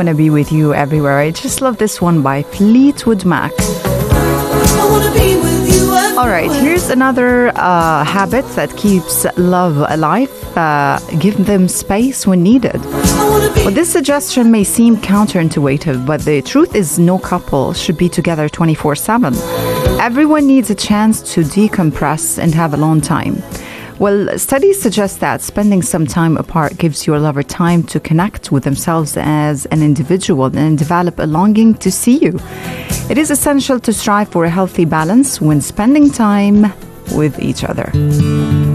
wanna be with you everywhere. I just love this one by Fleetwood Mac. I wanna be with you everywhere. All right, here's another habit that keeps love alive. Give them space when needed. I wanna be Well, this suggestion may seem counterintuitive, but the truth is no couple should be together 24/7. Everyone needs a chance to decompress and have alone time. Well, studies suggest that spending some time apart gives your lover time to connect with themselves as an individual and develop a longing to see you. It is essential to strive for a healthy balance when spending time with each other.